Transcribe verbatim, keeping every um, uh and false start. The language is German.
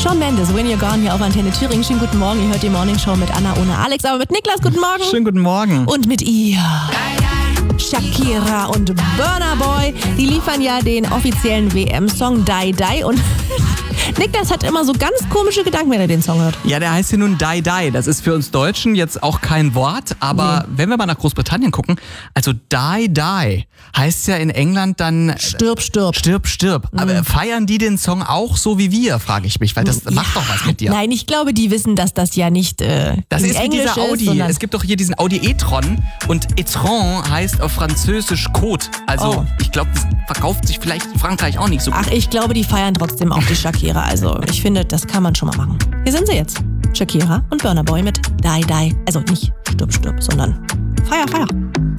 Shawn Mendes, When You're Gone, hier auf Antenne Thüringen. Schönen guten Morgen, ihr hört die Morning Show mit Anna ohne Alex, aber mit Niklas, guten Morgen. Schönen guten Morgen. Und mit ihr, Shakira und Burna Boy, die liefern ja den offiziellen W M-Song Die Die und Niklas hat immer so ganz komische Gedanken, wenn er den Song hört. Ja, der heißt ja nun Die Die. Das ist für uns Deutschen jetzt auch kein Wort, aber nee. Wenn wir mal nach Großbritannien gucken, also Die Die heißt ja in England dann Stirb, stirb. Stirb, stirb. Mhm. Aber feiern die den Song auch so wie wir, frage ich mich, weil das ja. macht doch was mit dir. Nein, ich glaube, die wissen, dass das ja nicht äh, Das ist wie Englisch dieser Audi. Ist, es gibt doch hier diesen Audi e-tron und e-tron heißt auf Französisch Code. Also oh. ich glaube, das verkauft sich vielleicht in Frankreich auch nicht so gut. Ach, ich glaube, die feiern trotzdem auch die Shakira. Also ich finde, das kann man schon mal machen. Hier sind sie jetzt. Shakira und Burna Boy mit Die Die. Also nicht Stirb, Stirb, sondern Feier, Feier.